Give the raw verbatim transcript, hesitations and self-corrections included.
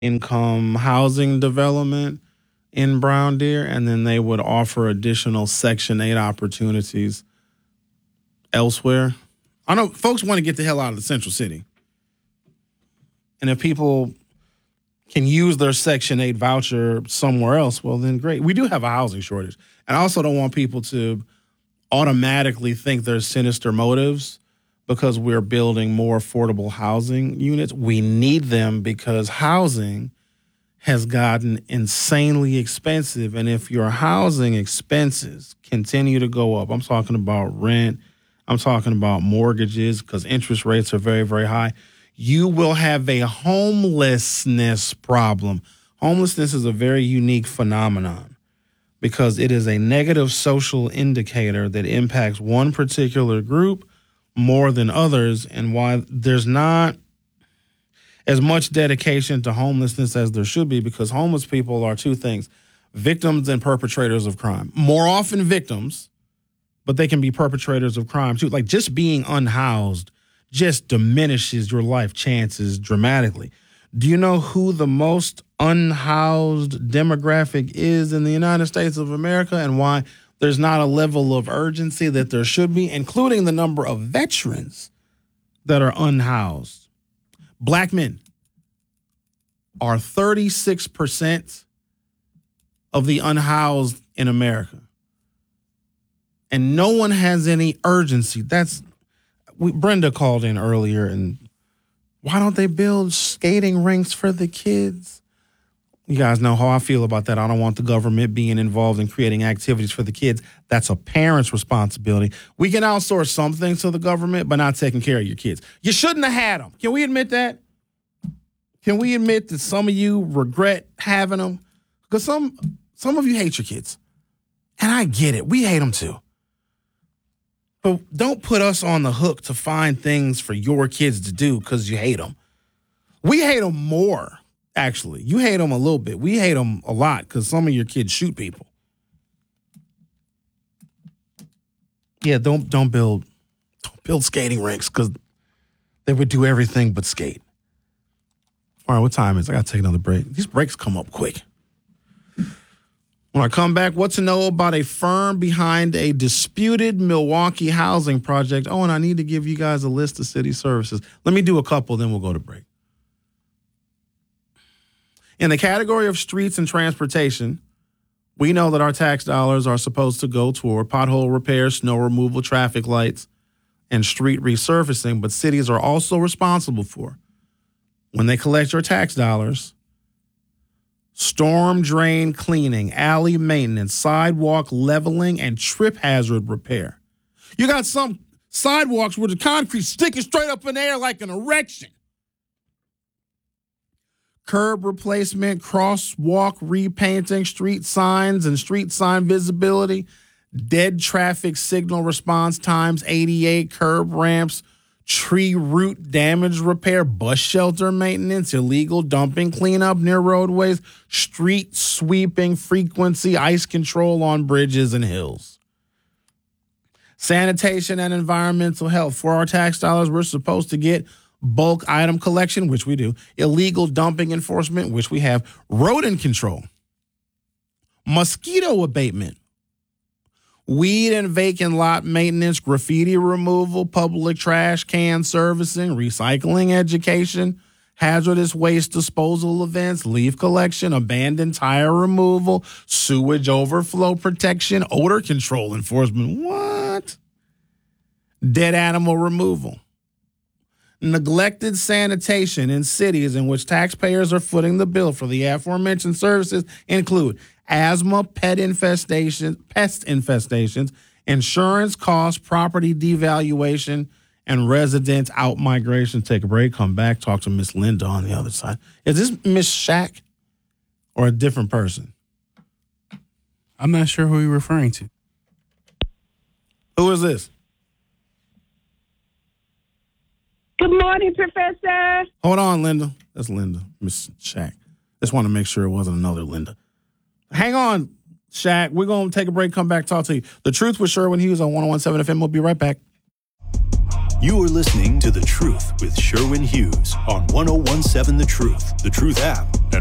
income housing development in Brown Deer, and then they would offer additional Section eight opportunities elsewhere. I know folks want to get the hell out of the central city. And if people can use their Section eight voucher somewhere else, well, then great. We do have a housing shortage. And I also don't want people to automatically think there's sinister motives because we're building more affordable housing units. We need them because housing has gotten insanely expensive. And if your housing expenses continue to go up, I'm talking about rent, I'm talking about mortgages because interest rates are very, very high, you will have a homelessness problem. Homelessness is a very unique phenomenon because it is a negative social indicator that impacts one particular group more than others, and why there's not as much dedication to homelessness as there should be, because homeless people are two things: victims and perpetrators of crime. More often victims, but they can be perpetrators of crime too. Like, just being unhoused just diminishes your life chances dramatically. Do you know who the most unhoused demographic is in the United States of America, and why there's not a level of urgency that there should be, including the number of veterans that are unhoused? Black men are thirty-six percent of the unhoused in America. And no one has any urgency. That's we, Brenda called in earlier, and why don't they build skating rinks for the kids? You guys know how I feel about that. I don't want the government being involved in creating activities for the kids. That's a parent's responsibility. We can outsource some things to the government, but not taking care of your kids. You shouldn't have had them. Can we admit that? Can we admit that some of you regret having them? Because some, some of you hate your kids. And I get it. We hate them too. But don't put us on the hook to find things for your kids to do because you hate them. We hate them more, actually. You hate them a little bit. We hate them a lot because some of your kids shoot people. Yeah, don't don't build don't build skating rinks because they would do everything but skate. All right, what time is it? I got to take another break. These breaks come up quick. When I come back, what to know about a firm behind a disputed Milwaukee housing project. Oh, and I need to give you guys a list of city services. Let me do a couple, then we'll go to break. In the category of streets and transportation, we know that our tax dollars are supposed to go toward pothole repair, snow removal, traffic lights, and street resurfacing, but cities are also responsible for, when they collect your tax dollars, storm drain cleaning, alley maintenance, sidewalk leveling, and trip hazard repair. You got some sidewalks where the concrete sticking straight up in the air like an erection. Curb replacement, crosswalk repainting, street signs and street sign visibility, dead traffic signal response times, eighty-eight curb ramps, tree root damage repair, bus shelter maintenance, illegal dumping cleanup near roadways, street sweeping frequency, ice control on bridges and hills. Sanitation and environmental health. For our tax dollars, we're supposed to get bulk item collection, which we do, illegal dumping enforcement, which we have, rodent control, mosquito abatement, weed and vacant lot maintenance, graffiti removal, public trash can servicing, recycling education, hazardous waste disposal events, leaf collection, abandoned tire removal, sewage overflow protection, odor control enforcement. What? Dead animal removal. Neglected sanitation in cities in which taxpayers are footing the bill for the aforementioned services include asthma, pet infestation, pest infestations, insurance costs, property devaluation, and resident out-migration. Take a break, come back, talk to Miss Linda on the other side. Is this Miss Shack or a different person? I'm not sure who you're referring to. Who is this? Good morning, Professor. Hold on, Linda. That's Linda, Miss Shack. Just want to make sure it wasn't another Linda. Hang on, Shaq. We're going to take a break, come back, talk to you. The Truth with Sherwin Hughes on one oh one point seven F M. We'll be right back. You are listening to The Truth with Sherwin Hughes on one oh one seven The Truth, The Truth app, and